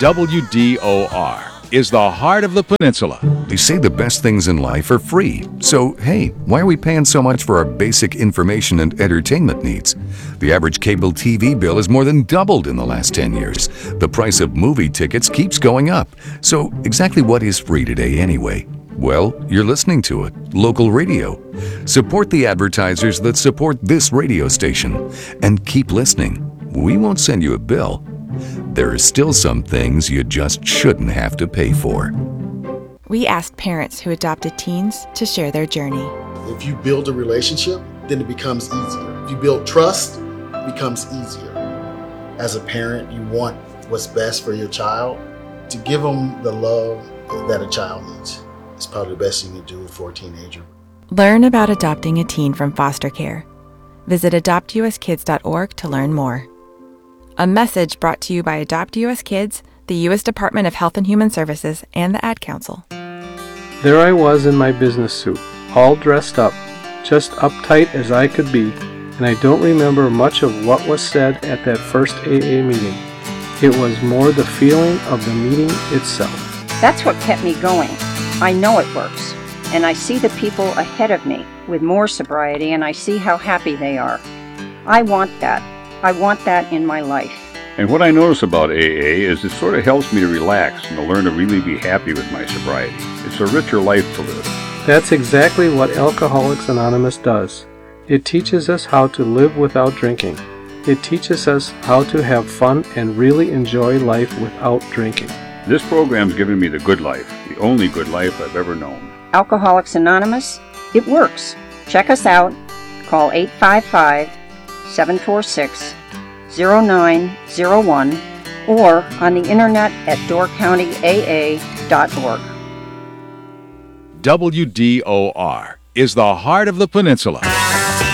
WDOR is the heart of the peninsula. They say the best things in life are free. So, hey, why are we paying so much for our basic information and entertainment needs? The average cable TV bill has more than doubled in the last 10 years. The price of movie tickets keeps going up. So, exactly what is free today anyway? Well, you're listening to it. Local radio. Support the advertisers that support this radio station. And keep listening. We won't send you a bill. There are still some things you just shouldn't have to pay for. We asked parents who adopted teens to share their journey. If you build a relationship, then it becomes easier. If you build trust, it becomes easier. As a parent, you want what's best for your child. To give them the love that a child needs is probably the best you can do for a teenager. Learn about adopting a teen from foster care. Visit adoptuskids.org to learn more. A message brought to you by Adopt US Kids, the U.S. Department of Health and Human Services, and the Ad Council. There I was in my business suit, all dressed up, just uptight as I could be, and I don't remember much of what was said at that first AA meeting. It was more the feeling of the meeting itself. That's what kept me going. I know it works, and I see the people ahead of me with more sobriety, and I see how happy they are. I want that. I want that in my life. And what I notice about AA is it sort of helps me to relax and to learn to really be happy with my sobriety. It's a richer life to live. That's exactly what Alcoholics Anonymous does. It teaches us how to live without drinking. It teaches us how to have fun and really enjoy life without drinking. This program's given me the good life, the only good life I've ever known. Alcoholics Anonymous, it works. Check us out. Call 855-746-0901 or on the internet at doorcountyaa.org. WDOR is the heart of the peninsula.